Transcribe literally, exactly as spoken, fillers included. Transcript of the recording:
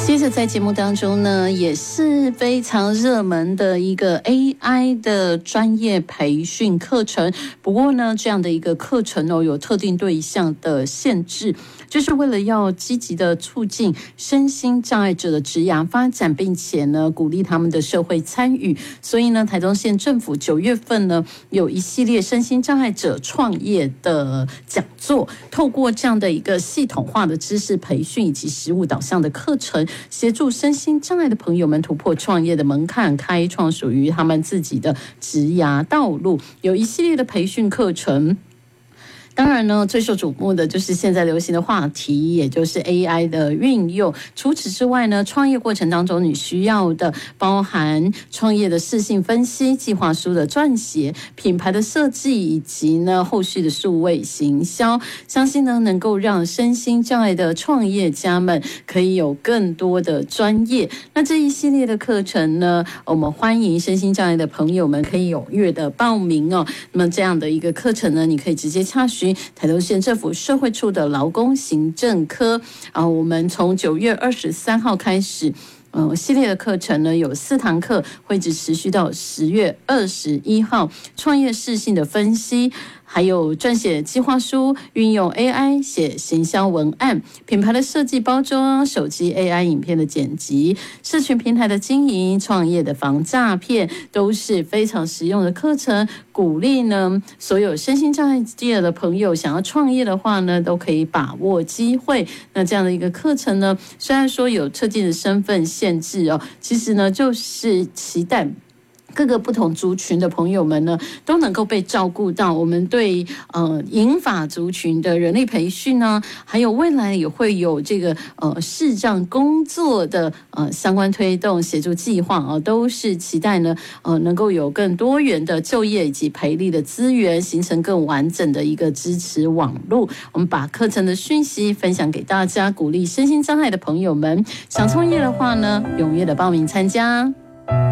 接着在节目当中呢，也是非常热门的一个 A I 的专业培训课程。不过呢，这样的一个课程哦，有特定对象的限制，就是为了要积极的促进身心障碍者的职涯发展，并且呢，鼓励他们的社会参与。所以呢，台中县政府九月份呢，有一系列身心障碍者创业的讲座，透过这样的一个系统化的知识培训以及实务导向的课程，协助身心障碍的朋友们突破创业的门槛，开创属于他们自己的职涯道路。有一系列的培训课程。当然呢，最受瞩目的就是现在流行的话题，也就是 A I 的运用。除此之外呢，创业过程当中你需要的包含创业的适性分析、计划书的撰写、品牌的设计，以及呢后续的数位行销。相信呢，能够让身心障碍的创业家们可以有更多的专业。那这一系列的课程呢，我们欢迎身心障碍的朋友们可以踊跃的报名哦。那么这样的一个课程呢，你可以直接洽询台东县政府社会处的劳工行政科啊，我们从九月二十三号开始。呃，系列的课程呢有四堂课，会一直持续到十月二十一号。创业适性的分析，还有撰写计划书，运用 A I 写行销文案，品牌的设计包装，手机 A I 影片的剪辑，社群平台的经营，创业的防诈骗，都是非常实用的课程。鼓励呢，所有身心障碍界的朋友想要创业的话呢，都可以把握机会。那这样的一个课程呢，虽然说有特定的身份限制哦，其实呢，就是期待各个不同族群的朋友们呢，都能够被照顾到。我们对呃银发族群的人力培训呢，还有未来也会有这个呃视障工作的呃相关推动协助计划啊、呃，都是期待呢呃能够有更多元的就业以及培力的资源，形成更完整的一个支持网络。我们把课程的讯息分享给大家，鼓励身心障碍的朋友们想创业的话呢，踊跃的报名参加。